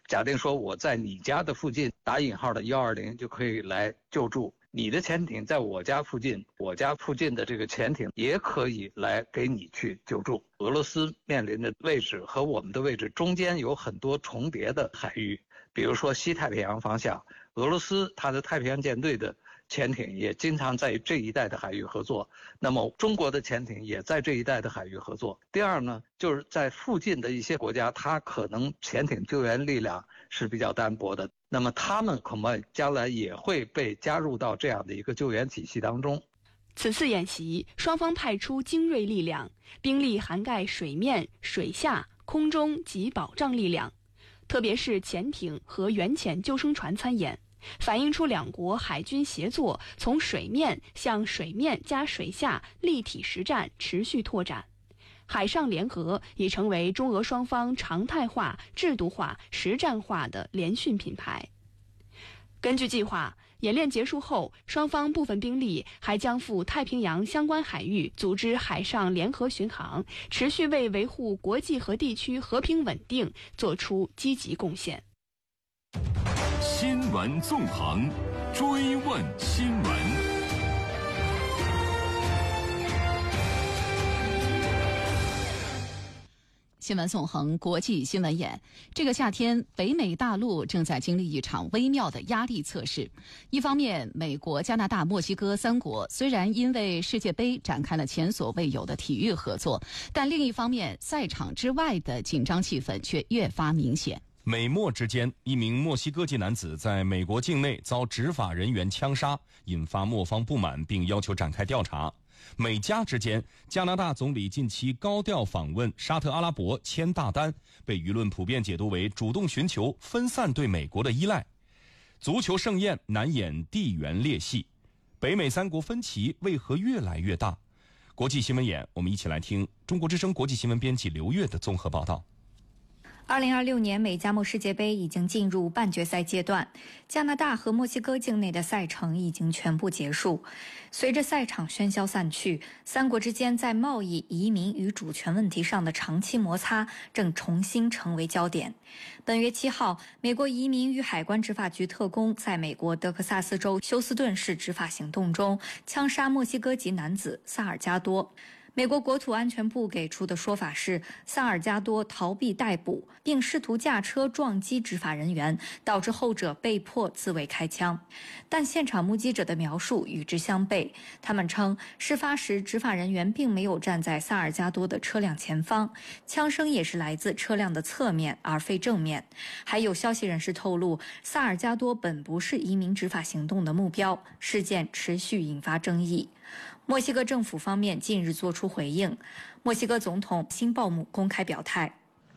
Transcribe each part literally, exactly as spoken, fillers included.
假定说我在你家的附近打引号的一二零就可以来救助，你的潜艇在我家附近，我家附近的这个潜艇也可以来给你去救助。俄罗斯面临的位置和我们的位置中间有很多重叠的海域，比如说西太平洋方向，俄罗斯它的太平洋舰队的潜艇也经常在这一带的海域合作，那么中国的潜艇也在这一带的海域合作。第二呢，就是在附近的一些国家，它可能潜艇救援力量是比较单薄的，那么他们恐怕将来也会被加入到这样的一个救援体系当中。 此次演习，双方派出精锐力量，兵力涵盖水面、水下、空中及保障力量，特别是潜艇和远潜救生船参演，反映出两国海军协作从水面向水面加水下立体实战持续拓展。海上联合已成为中俄双方常态化、制度化、实战化的联训品牌。根据计划，演练结束后，双方部分兵力还将赴太平洋相关海域组织海上联合巡航，持续为维护国际和地区和平稳定做出积极贡献。 新闻纵横，追问新闻。 新闻纵横，国际新闻眼。这个夏天，北美大陆正在经历一场微妙的压力测试。一方面，美国、加拿大、墨西哥三国虽然因为世界杯展开了前所未有的体育合作，但另一方面，赛场之外的紧张气氛却越发明显。 美墨之间，一名墨西哥籍男子在美国境内遭执法人员枪杀，引发墨方不满，并要求展开调查。美加之间，加拿大总理近期高调访问沙特阿拉伯签大单，被舆论普遍解读为主动寻求分散对美国的依赖。足球盛宴难掩地缘裂隙，北美三国分歧为何越来越大？国际新闻眼，我们一起来听中国之声国际新闻编辑刘越的综合报道。 二零二六年美加墨世界杯已经进入半决赛阶段，加拿大和墨西哥境内的赛程已经全部结束。随着赛场喧嚣散去，三国之间在贸易、移民与主权问题上的长期摩擦正重新成为焦点。本月七号，美国移民与海关执法局特工在美国德克萨斯州休斯顿市执法行动中枪杀墨西哥籍男子萨尔加多。美国国土安全部给出的说法是，萨尔加多逃避逮捕，并试图驾车撞击执法人员，导致后者被迫自卫开枪。但现场目击者的描述与之相悖，他们称事发时执法人员并没有站在萨尔加多的车辆前方，枪声也是来自车辆的侧面而非正面。还有消息人士透露，萨尔加多本不是移民执法行动的目标，事件持续引发争议。墨西哥政府方面近日作出回应，墨西哥总统辛鲍姆公开表态，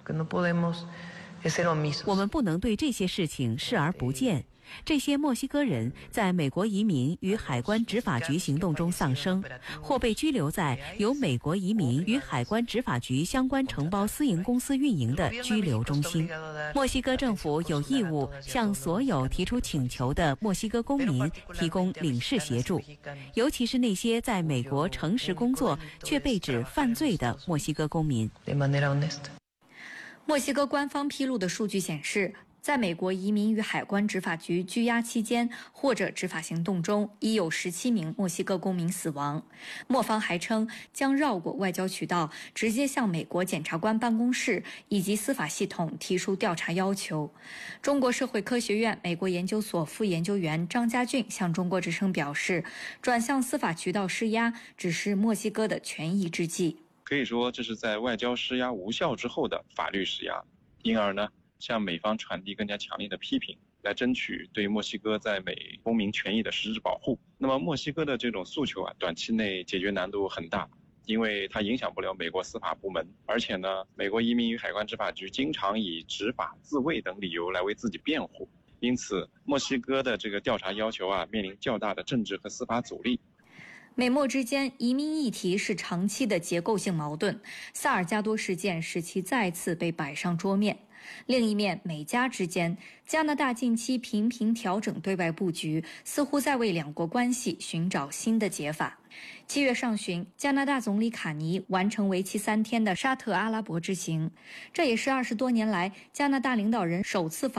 我们不能对这些事情视而不见。这些墨西哥人在美国移民与海关执法局行动中丧生，或被拘留在由美国移民与海关执法局相关承包私营公司运营的拘留中心。墨西哥政府有义务向所有提出请求的墨西哥公民提供领事协助，尤其是那些在美国诚实工作却被指犯罪的墨西哥公民。 墨西哥官方披露的数据显示，在美国移民与海关执法局拘押期间或者执法行动中，已有十七名墨西哥公民死亡。墨方还称将绕过外交渠道，直接向美国检察官办公室以及司法系统提出调查要求。中国社会科学院美国研究所副研究员张家俊向中国之声表示，转向司法渠道施压只是墨西哥的权宜之计。 可以说这是在外交施压无效之后的法律施压，因而呢向美方传递更加强烈的批评，来争取对墨西哥在美公民权益的实质保护。那么墨西哥的这种诉求啊，短期内解决难度很大，因为它影响不了美国司法部门，而且呢，美国移民与海关执法局经常以执法自卫等理由来为自己辩护，因此墨西哥的这个调查要求啊，面临较大的政治和司法阻力。 美墨之间移民议题是长期的结构性矛盾，萨尔加多事件使其再次被摆上桌面。另一面，美加之间，加拿大近期频频调整对外布局，似乎在为两国关系寻找新的解法。七月上旬，加拿大总理卡尼完成为期三天的沙特阿拉伯之行，这也是二十多年来加拿大领导人首次访